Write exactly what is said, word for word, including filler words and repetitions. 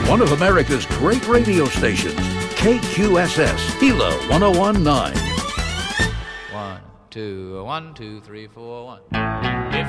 one of America's great radio stations, K Q S S, Gila one oh one point nine. One, two, one, two, three, four, one.